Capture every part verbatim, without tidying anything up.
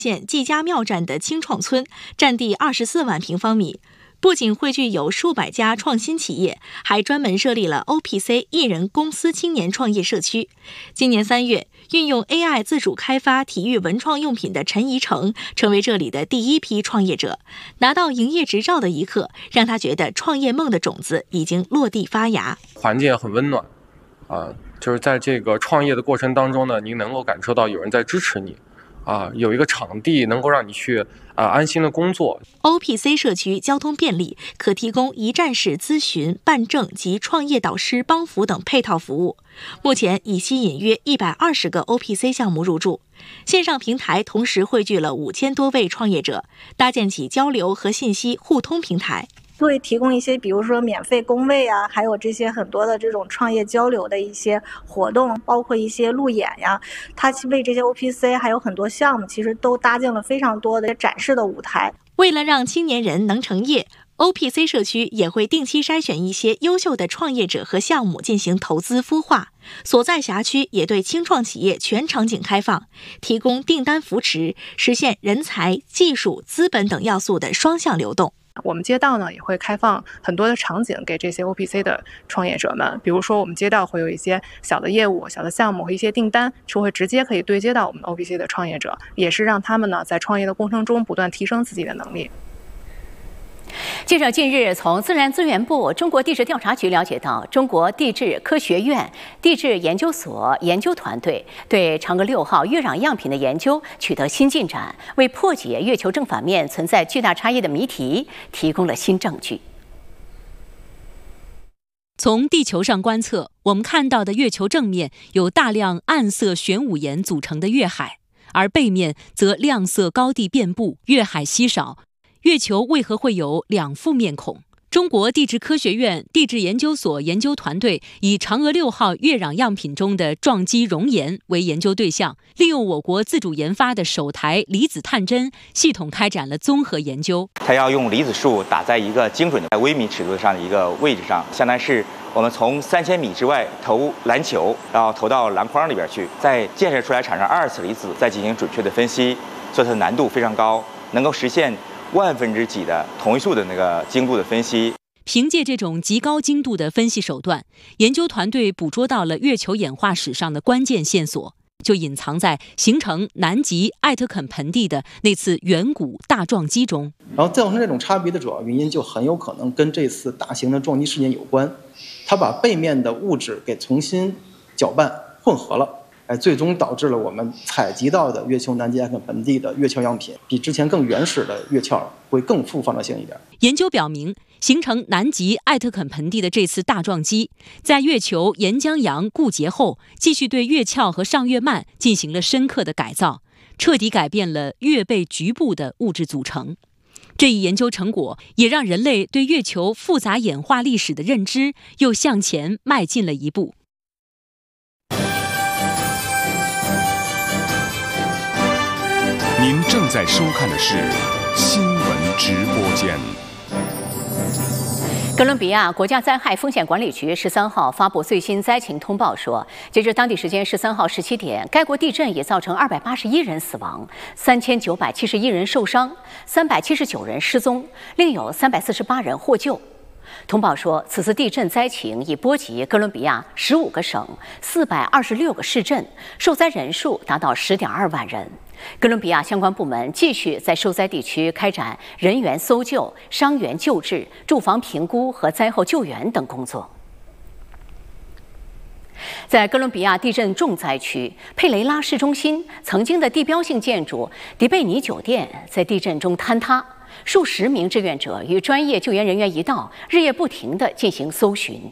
县季家庙站的青创村，占地二十四万平方米。不仅汇聚有数百家创新企业，还专门设立了 O P C 一人公司青年创业社区。今年三月，运用 A I 自主开发体育文创用品的陈怡成，成为这里的第一批创业者。拿到营业执照的一刻，让他觉得创业梦的种子已经落地发芽。 环境也很温暖，啊，就是在这个创业的过程当中呢，您能够感受到有人在支持你。啊，有一个场地能够让你去啊安心的工作。 O P C 社区交通便利，可提供一站式咨询、办证及创业导师帮扶等配套服务。目前已吸引约一百二十个 O P C 项目入驻。线上平台同时汇聚了五千多位创业者，搭建起交流和信息互通平台。 会提供一些比如说免费工位啊，还有这些很多的这种创业交流的一些活动，包括一些路演呀，它为这些 O P C 还有很多项目其实都搭建了非常多的展示的舞台。 为了让青年人能成业， O P C 社区也会定期筛选一些优秀的创业者和项目进行投资孵化。所在辖区也对青创企业全场景开放，提供订单扶持，实现人才、技术、资本等要素的双向流动。 我们街道呢也会开放很多的场景给这些 O P C 的创业者们，比如说我们街道会有一些小的业务、小的项目和一些订单，是会直接可以对接到我们 O P C 的创业者，也是让他们呢在创业的过程中不断提升自己的能力。 记者近日从自然资源部中国地质调查局了解到，中国地质科学院地质研究所研究团队对嫦娥六号月壤样品的研究取得新进展，为破解月球正反面存在巨大差异的谜题提供了新证据。 从地球上观测，我们看到的月球正面有大量暗色玄武岩组成的月海，而背面则亮色高地遍布，月海稀少。月球为何会有两副面孔？中国地质科学院地质研究所研究团队以嫦娥六号月壤样品中的撞击熔岩为研究对象，利用我国自主研发的首台离子探针系统开展了综合研究。 它要用离子束打在一个精准的微米尺度上的一个位置上，相当于是我们从三千米之外投篮球，然后投到篮筐里边去，再建设出来产生二次离子，再进行准确的分析，所以它的难度非常高，能够实现万分之几的同位素的那个精度的分析。 凭借这种极高精度的分析手段，研究团队捕捉到了月球演化史上的关键线索，就隐藏在形成南极艾特肯盆地的那次远古大撞击中。 然后造成这种差别的主要原因，就很有可能跟这次大型的撞击事件有关。它把背面的物质给重新搅拌混合了。哎，最终导致了我们采集到的月球南极艾特肯盆地的月壳样品，比之前更原始的月壳会更富放射性一点。 研究表明，形成南极艾特肯盆地的这次大撞击，在月球岩浆洋固结后，继续对月壳和上月幔进行了深刻的改造，彻底改变了月背局部的物质组成。这一研究成果也让人类对月球复杂演化历史的认知又向前迈进了一步。 您正在收看的是新闻直播间。 哥伦比亚国家灾害风险管理局十三号发布最新灾情通报说，截至当地时间十三号十七点，该国地震已造成二百八十一人死亡，三千九百七十一人受伤，三百七十九人失踪，另有三百四十八人获救。通报说，此次地震灾情已波及哥伦比亚十五个省、四百二十六个市镇，受灾人数达到十点二万人。哥伦比亚相关部门继续在受灾地区开展人员搜救、伤员救治、住房评估和灾后救援等工作。在哥伦比亚地震重灾区佩雷拉市中心，曾经的地标性建筑迪贝尼酒店在地震中坍塌，数十名志愿者与专业救援人员一道，日夜不停地进行搜寻。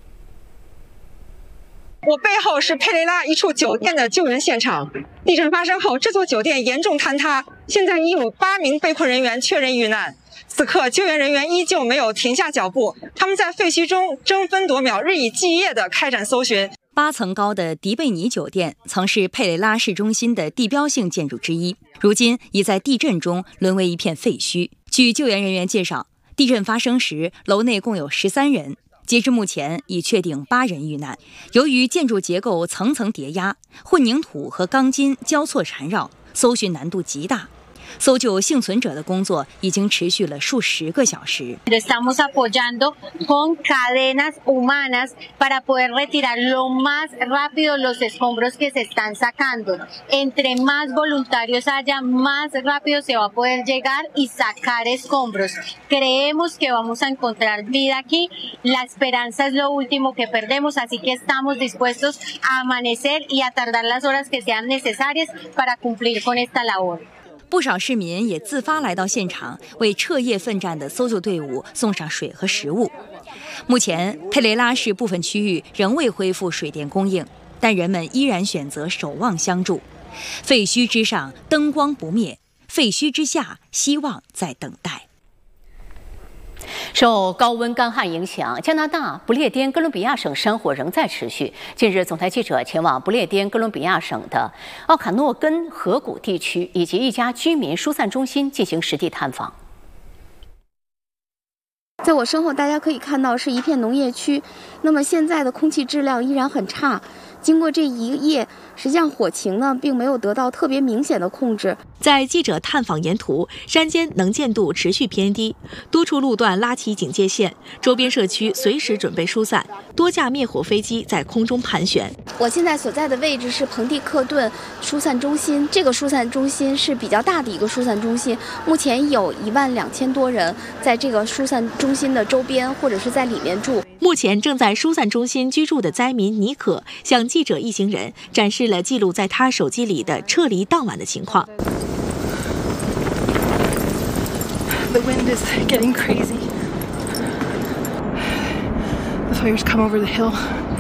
我背后是佩雷拉一处酒店的救援现场。地震发生后，这座酒店严重坍塌，现在已有八名被困人员确认遇难。此刻，救援人员依旧没有停下脚步，他们在废墟中争分夺秒、日以继夜地开展搜寻。 八层高的迪贝尼酒店曾是佩雷拉市中心的地标性建筑之一，如今已在地震中沦为一片废墟。据救援人员介绍，地震发生时，楼内共有十三人。截至目前，已确定八人遇难。由于建筑结构层层叠压，混凝土和钢筋交错缠绕，搜寻难度极大。 搜救幸存者的工作已经持续了数十个小时。 Estamos apoyando con cadenas humanas para poder retirar lo más rápido los escombros que se están sacando. Entre más voluntarios haya, más rápido se va a poder llegar y sacar escombros. Creemos que vamos a encontrar vida aquí. La esperanza es lo último que perdemos, así que estamos dispuestos a amanecer y a tardar las horas que sean necesarias para cumplir con esta labor。 不少市民也自发来到现场，为彻夜奋战的搜救队伍送上水和食物。目前，佩雷拉市部分区域仍未恢复水电供应，但人们依然选择守望相助。废墟之上，灯光不灭；废墟之下，希望在等待。 受高温干旱影响，加拿大不列颠哥伦比亚省山火仍在持续。近日，总台记者前往不列颠哥伦比亚省的奥卡诺根河谷地区以及一家居民疏散中心进行实地探访。 在我身后，大家可以看到是一片农业区，那么现在的空气质量依然很差。经过这一夜，实际上火情呢并没有得到特别明显的控制。 在记者探访沿途，山间能见度持续偏低，多处路段拉起警戒线，周边社区随时准备疏散，多架灭火飞机在空中盘旋。 我现在所在的位置是彭蒂克顿疏散中心，这个疏散中心是比较大的一个疏散中心，目前有一万两千多人在这个疏散中心的周边或者是在里面住。 目前正在疏散中心居住的灾民尼可向记者一行人展示了记录在他手机里的撤离当晚的情况。 The wind is getting crazy. The fires come over the hill.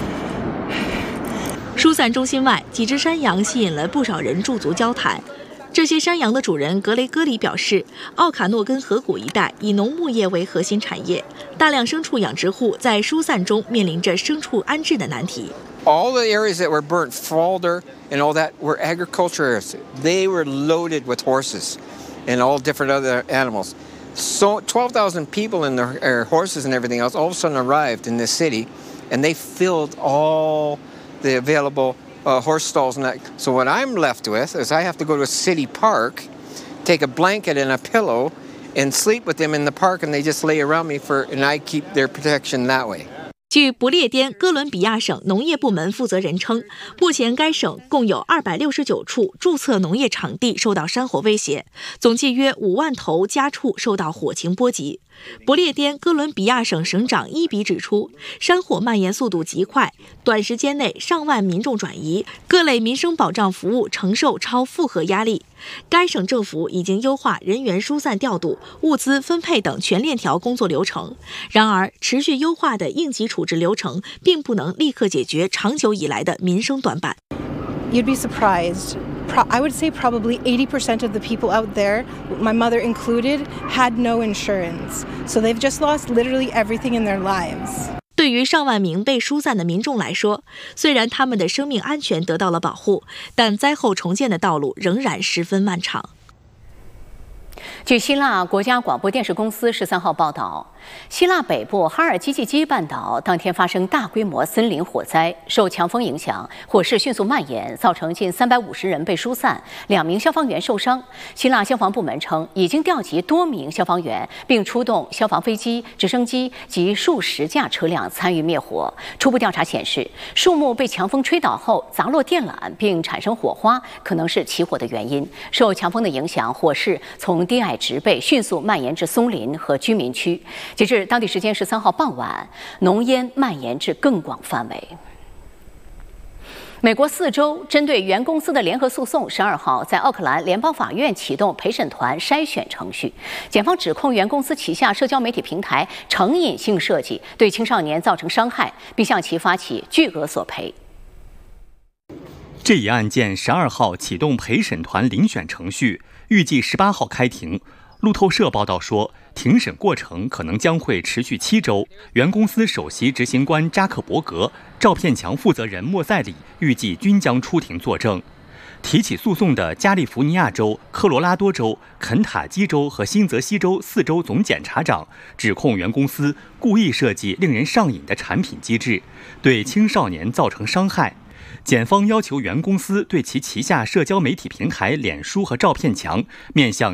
疏散中心外，几只山羊吸引了不少人驻足交谈。这些山羊的主人格雷戈里表示，奥卡诺根河谷一带以农牧业为核心产业，大量牲畜养殖户在疏散中面临着牲畜安置的难题。 All the areas that were burnt, Falder and all that, were agriculture areas. They were loaded with horses and all different other animals. So twelve thousand people and their, their horses and everything else all of a sudden arrived in this city, and they filled all the available uh, horse stalls. And that. So what I'm left with is I have to go to a city park, take a blanket and a pillow, and sleep with them in the park, and they just lay around me for, and I keep their protection that way. 据不列颠哥伦比亚省农业部门负责人称，目前该省共有二百六十九处注册农业场地受到山火威胁，总计约五万头家畜受到火情波及。不列颠哥伦比亚省省长伊比指出，山火蔓延速度极快，短时间内上万民众转移，各类民生保障服务承受超负荷压力。该省政府已经优化人员疏散调度、物资分配等全链条工作流程。然而，持续优化的应急处置流程并不能立刻解决长久以来的民生短板。 You'd be surprised. I would say probably eighty percent of the people out there, my mother included, had no insurance. So they've just lost literally everything in their lives. 对于上万名被疏散的民众来说，虽然他们的生命安全得到了保护，但灾后重建的道路仍然十分漫长。 据希腊国家广播电视公司十三号报道，希腊北部哈尔基济基半岛当天发生大规模森林火灾，受强风影响，火势迅速蔓延，造成近三百五十人被疏散，两名消防员受伤。希腊消防部门称，已经调集多名消防员，并出动消防飞机、直升机及数十架车辆参与灭火。初步调查显示，树木被强风吹倒后砸落电缆并产生火花，可能是起火的原因。受强风的影响，火势从低矮植被迅速蔓延至松林和居民区。截至当地时间十三号傍晚，浓烟蔓延至更广范围。美国四州针对原公司的联合诉讼十二号在奥克兰联邦法院启动陪审团筛选程序。检方指控原公司旗下社交媒体平台成瘾性设计，对青少年造成伤害，并向其发起巨额索赔。 这一案件十二号启动陪审团遴选程序，预计十八号开庭。路透社报道说，庭审过程可能将会持续七周。原公司首席执行官扎克伯格、照片墙负责人莫塞里预计均将出庭作证。提起诉讼的加利福尼亚州、科罗拉多州、肯塔基州和新泽西州四州总检察长指控原公司故意设计令人上瘾的产品机制，对青少年造成伤害。检方要求原公司对其旗下社交媒体平台脸书和照片墙面向